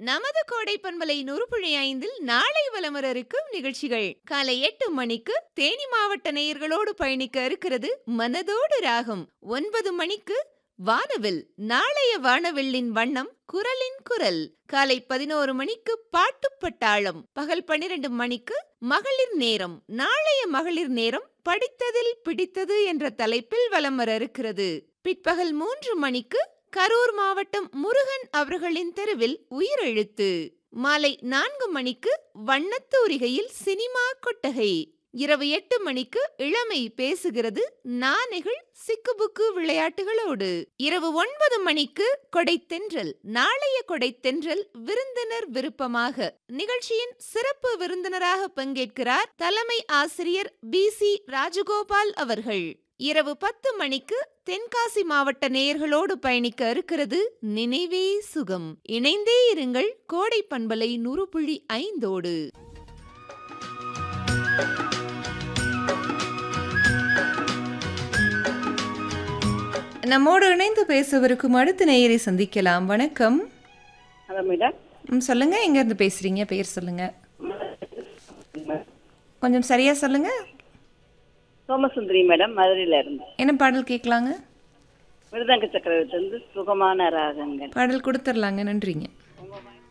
நமது கோடை பண்பலை 100.5 நாளை வலமர இருக்கும் நிகழ்ச்சிகள் காலை 8 மணிக்கு தேனி மாவட்ட நேயர்களோடு பயணிக்க இருக்கிறது மனதோடு ராகம். 9 மணிக்கு வானவில். நாளைய வானவில்லின் வண்ணம் குரலின் குரல். காலை 11 மணிக்கு பாட்டு பட்டாளம். பகல் 12 மணிக்கு மகளிர் நேரம். நாளைய மகளிர் நேரம் படித்ததில் பிடித்தது என்ற தலைப்பில் வலம் வர இருக்கிறது. பிற்பகல் 3 மணிக்கு கரூர் மாவட்டம் முருகன் அவர்களின் தெருவில் உயிரெழுத்து. மாலை 4 மணிக்கு வண்ணத்தூரிகையில் சினிமா கொட்டகை. இரவு 8 மணிக்கு இளமை பேசுகிறது நானைகள் சிக்குபுக்கு விளையாட்டுகளோடு. இரவு 9 மணிக்கு கொடைத்தென்றல். நாளைய கொடைத்தென்றல் விருந்தினர் விருப்பமாக. நிகழ்ச்சியின் சிறப்பு விருந்தினராக பங்கேற்கிறார் தலைமை ஆசிரியர் BC ராஜகோபால் அவர்கள். இரவு 10 மணிக்கு தென்காசி மாவட்ட நேயர்களோடு பயணிக்க இருக்கிறது நினைவே சுகம். இணைந்தே இருங்கள் கோடை பண்பலை 100.5. நம்மோடு இணைந்து பேசவிருக்கும் அடுத்த நேயரை சந்திக்கலாம். வணக்கம். Hello madam. சொல்லுங்க, எங்க இருந்து பேசுறீங்க? பெயர் சொல்லுங்க. கொஞ்சம் சரியா சொல்லுங்க. சோமசுந்தரி மேடம், மதுரையில இருந்து. என்ன பாடல் கேட்கலாங்க? மிருதங்க சக்கரவர்த்தி சுகமான ராகங்கள் பாடல் கொடுத்துடலாங்க. நன்றிங்க.